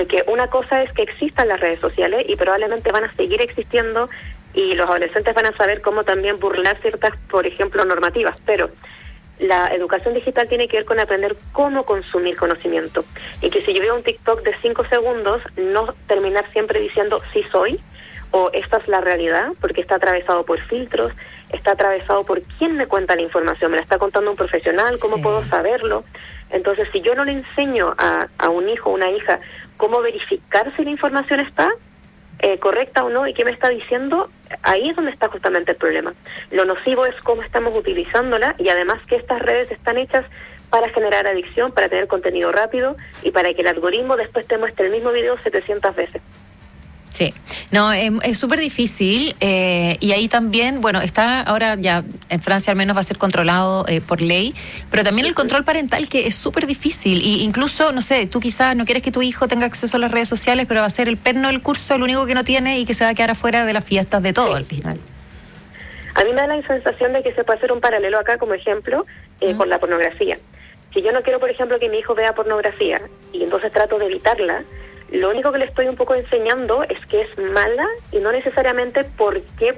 Porque una cosa es que existan las redes sociales y probablemente van a seguir existiendo y los adolescentes van a saber cómo también burlar ciertas, por ejemplo, normativas, pero la educación digital tiene que ver con aprender cómo consumir conocimiento. Y que si yo veo un TikTok de 5 segundos, no terminar siempre diciendo sí soy, o esta es la realidad, porque está atravesado por filtros, está atravesado por quién me cuenta la información, me la está contando un profesional, cómo puedo saberlo. Entonces, si yo no le enseño a un hijo o una hija cómo verificar si la información está correcta o no y qué me está diciendo, ahí es donde está justamente el problema. Lo nocivo es cómo estamos utilizándola y además que estas redes están hechas para generar adicción, para tener contenido rápido y para que el algoritmo después te muestre el mismo video 700 veces. Sí, no, es súper difícil y ahí también, bueno, está ahora ya en Francia al menos va a ser controlado por ley, pero también el control parental que es súper difícil y incluso, no sé, tú quizás no quieres que tu hijo tenga acceso a las redes sociales, pero va a ser el perno del curso el único que no tiene y que se va a quedar afuera de las fiestas de todo al final. A mí me da la sensación de que se puede hacer un paralelo acá como ejemplo con la pornografía. Si yo no quiero, por ejemplo, que mi hijo vea pornografía y entonces trato de evitarla, lo único que le estoy un poco enseñando es que es mala y no necesariamente por qué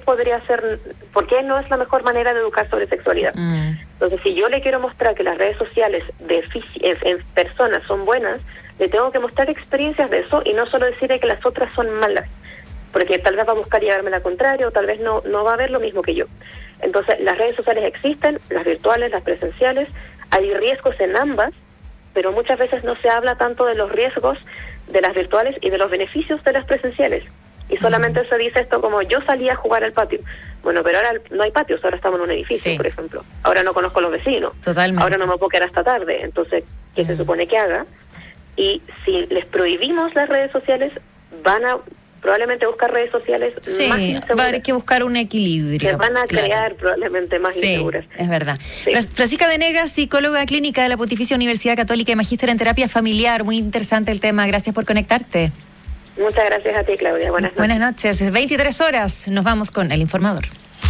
no es la mejor manera de educar sobre sexualidad. Entonces, si yo le quiero mostrar que las redes sociales en personas son buenas, le tengo que mostrar experiencias de eso y no solo decirle que las otras son malas, porque tal vez va a buscar llevarme la contraria o tal vez no va a ver lo mismo que yo. Entonces, las redes sociales existen, las virtuales, las presenciales, hay riesgos en ambas, pero muchas veces no se habla tanto de los riesgos de las virtuales y de los beneficios de las presenciales. Y solamente se dice esto como yo salí a jugar al patio. Bueno, pero ahora no hay patios, ahora estamos en un edificio, por ejemplo. Ahora no conozco a los vecinos. Totalmente. Ahora no me puedo quedar hasta tarde. Entonces, ¿qué se supone que haga? Y si les prohibimos las redes sociales, van a probablemente buscar redes sociales más inseguras. Va a haber que buscar un equilibrio. Se van a crear probablemente más inseguras. Es verdad. Sí. Francisca Venegas, psicóloga clínica de la Pontificia Universidad Católica y magíster en terapia familiar. Muy interesante el tema. Gracias por conectarte. Muchas gracias a ti, Claudia. Buenas noches. Buenas noches. 23 horas. Nos vamos con El Informador.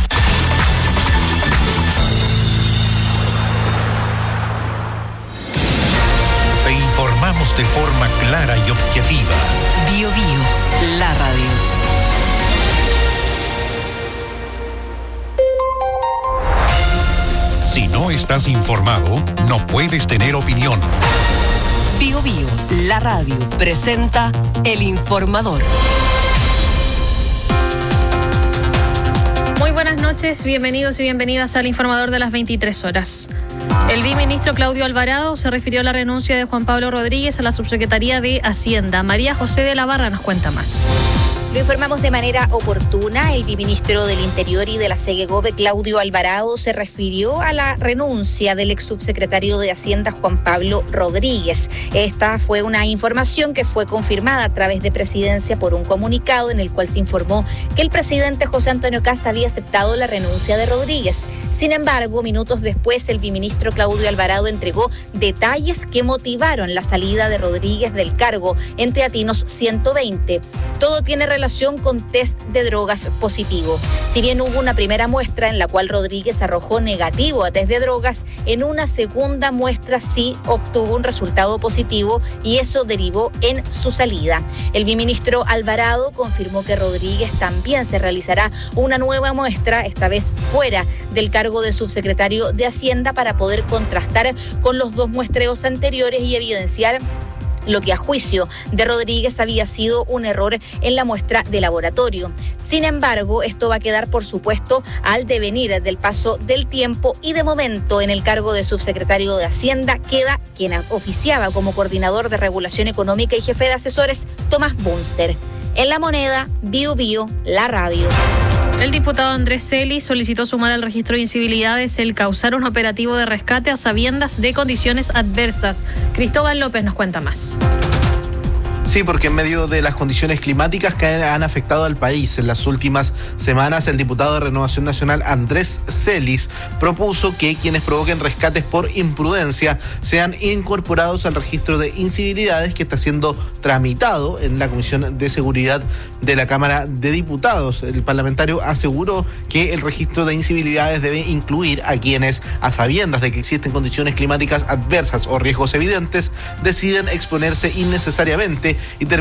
Te informamos de forma clara y objetiva. Bio Bio, la radio. Si no estás informado, no puedes tener opinión. Bio Bio, la radio, presenta El Informador. Muy buenas noches, bienvenidos y bienvenidas al Informador de las 23 horas. El viceministro Claudio Alvarado se refirió a la renuncia de Juan Pablo Rodríguez a la subsecretaría de Hacienda. María José de la Barra nos cuenta más. Lo informamos de manera oportuna. El viceministro del Interior y de la SEGEGOV, Claudio Alvarado, se refirió a la renuncia del ex subsecretario de Hacienda, Juan Pablo Rodríguez. Esta fue una información que fue confirmada a través de Presidencia por un comunicado en el cual se informó que el presidente José Antonio Kast había aceptado la renuncia de Rodríguez. Sin embargo, minutos después, el viceministro Claudio Alvarado entregó detalles que motivaron la salida de Rodríguez del cargo en Teatinos 120. Todo tiene relación con test de drogas positivo. Si bien hubo una primera muestra en la cual Rodríguez arrojó negativo a test de drogas, en una segunda muestra sí obtuvo un resultado positivo y eso derivó en su salida. El viceministro Alvarado confirmó que Rodríguez también se realizará una nueva muestra, esta vez fuera del cargo de subsecretario de Hacienda, para poder contrastar con los dos muestreos anteriores y evidenciar lo que a juicio de Rodríguez había sido un error en la muestra de laboratorio. Sin embargo, esto va a quedar, por supuesto, al devenir del paso del tiempo y de momento en el cargo de subsecretario de Hacienda queda quien oficiaba como coordinador de regulación económica y jefe de asesores, Tomás Bunster. En La Moneda, Bio Bio, la radio. El diputado Andrés Celis solicitó sumar al registro de incivilidades el causar un operativo de rescate a sabiendas de condiciones adversas. Cristóbal López nos cuenta más. Sí, porque en medio de las condiciones climáticas que han afectado al país en las últimas semanas, el diputado de Renovación Nacional, Andrés Celis, propuso que quienes provoquen rescates por imprudencia sean incorporados al registro de incivilidades que está siendo tramitado en la Comisión de Seguridad de la Cámara de Diputados. El parlamentario aseguró que el registro de incivilidades debe incluir a quienes, a sabiendas de que existen condiciones climáticas adversas o riesgos evidentes, deciden exponerse innecesariamente y